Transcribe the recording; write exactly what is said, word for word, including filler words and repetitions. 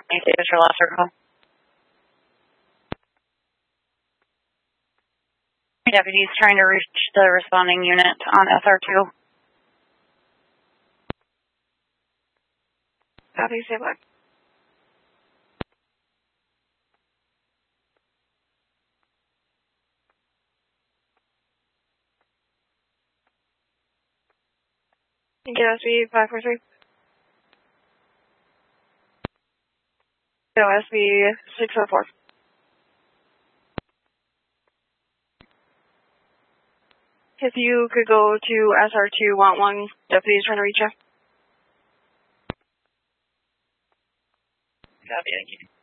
Davis for last circle. Deputies trying to reach the responding unit on S R two. Copy, say what? Get S B five four three. No, S B six oh four. If you could go to S R two, want one, deputies trying to reach you. Copy, thank you.